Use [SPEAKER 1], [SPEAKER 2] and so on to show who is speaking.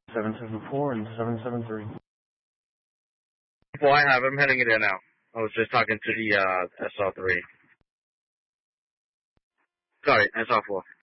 [SPEAKER 1] 774 and 773.
[SPEAKER 2] Well, I have. I'm heading it in now. I was just talking to the SR3. Sorry, SR4.